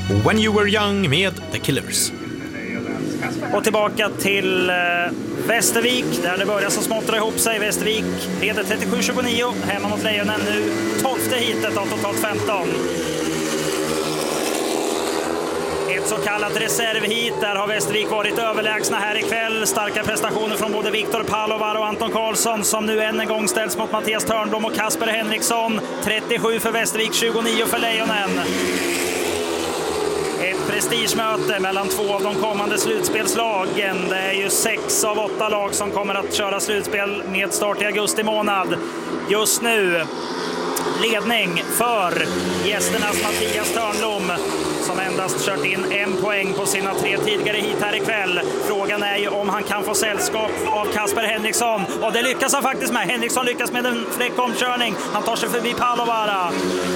When You Were Young med The Killers. Och tillbaka till Västervik, där det börjar så smått dra ihop sig. Västervik leder 37-29 hemma mot Lejonen nu. 12:e hitet av totalt 15. Ett så kallat reservhit, där har Västervik varit överlägsna här ikväll. Starka prestationer från både Viktor Palovar och Anton Karlsson, som nu än en gång ställs mot Mattias Törnblom och Kasper Henriksson. 37 för Västervik, 29 för Lejonen. Ett prestigemöte mellan två av de kommande slutspelslagen. Det är ju 6 av 8 lag som kommer att köra slutspel med start i augusti månad. Just nu ledning för gästernas Mattias Törnblom, som endast kört in 1 poäng på sina 3 tidigare hit här ikväll. Frågan är ju om han kan få sällskap av Kasper Henriksson. Och det lyckas han faktiskt med. Henriksson lyckas med en fräck omkörning. Han tar sig förbi Palovara.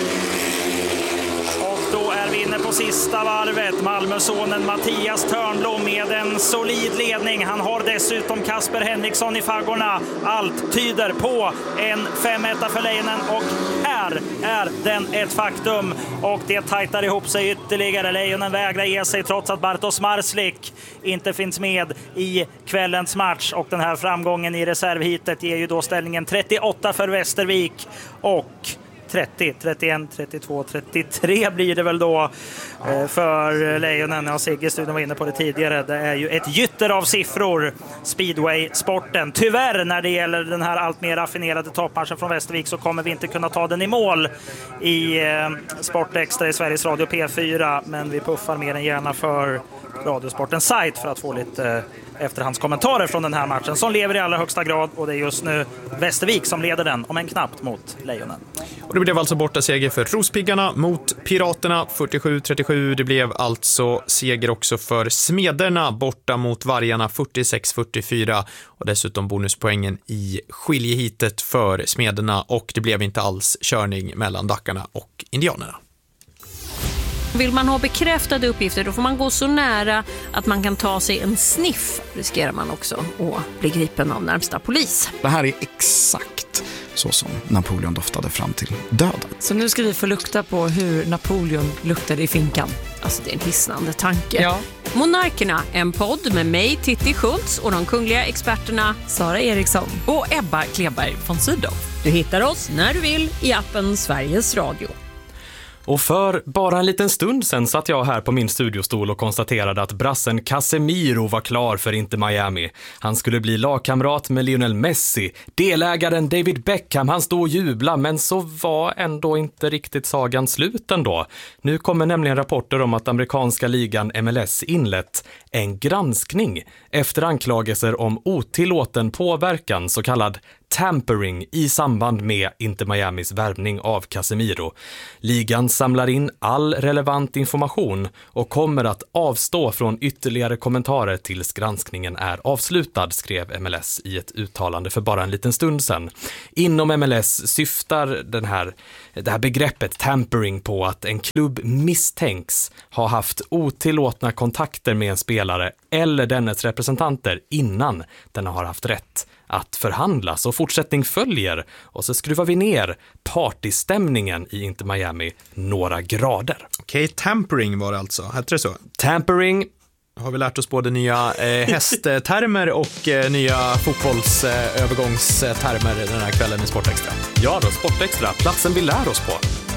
Och då är vi inne på sista varvet. Malmösonen Mattias Törnblom med en solid ledning. Han har dessutom Kasper Henriksson i faggorna. Allt tyder på en 5-1 för Lejonen, och här är den ett faktum. Och det tajtar ihop sig ytterligare. Lejonen vägrar ge sig trots att Bartosz Marslik inte finns med i kvällens match. Och den här framgången i reservhitet ger ju då ställningen 38 för Västervik och 30, 31, 32, 33 blir det väl då för Lejonen. Ja, Sigge-studion var inne på det tidigare. Det är ju ett gytter av siffror, speedway-sporten. Tyvärr, när det gäller den här allt mer raffinerade toppmatchen från Västervik, så kommer vi inte kunna ta den i mål i Sportextra i Sveriges Radio P4. Men vi puffar mer än gärna för Radiosportens sajt för att få lite efterhandskommentarer från den här matchen, som lever i allra högsta grad, och det är just nu Västervik som leder den, om en knappt, mot Lejonen. Och det blev alltså borta seger för Rospiggarna mot Piraterna 47-37. Det blev alltså seger också för Smederna borta mot Vargarna 46-44, och dessutom bonuspoängen i skiljehitet för Smederna, och det blev inte alls körning mellan Dackarna och Indianerna. Vill man ha bekräftade uppgifter, då får man gå så nära att man kan ta sig en sniff. Riskerar man också att bli gripen av närmsta polis. Det här är exakt så som Napoleon doftade fram till döden. Så nu ska vi få lukta på hur Napoleon luktade i finkan. Alltså, det är en hisnande tanke. Ja. Monarkerna, en podd med mig, Titti Schultz, och de kungliga experterna Sara Eriksson och Ebba Kleberg von Sydow. Du hittar oss när du vill i appen Sveriges Radio. Och för bara en liten stund sen satt jag här på min studiostol och konstaterade att brassen Casemiro var klar för Inter Miami. Han skulle bli lagkamrat med Lionel Messi. Delägaren David Beckham, han stod och jubla, men så var ändå inte riktigt sagan slut ändå. Nu kommer nämligen rapporter om att amerikanska ligan MLS inlett en granskning efter anklagelser om otillåten påverkan, så kallad tampering, i samband med Inter Miamis värvning av Casemiro. Ligan samlar in all relevant information och kommer att avstå från ytterligare kommentarer tills granskningen är avslutad, skrev MLS i ett uttalande för bara en liten stund sedan. Inom MLS syftar det här begreppet tampering på att en klubb misstänks ha haft otillåtna kontakter med en spelare eller dennes representanter innan den har haft rätt att förhandlas, och fortsättning följer, och så skruvar vi ner partystämningen i Inter Miami några grader. Okej, tampering var det alltså. Hette det så? Tampering. Har vi lärt oss både nya hästtermer och nya fotbollsövergångstermer den här kvällen i Sportextra? Ja då, Sportextra, platsen vi lär oss på.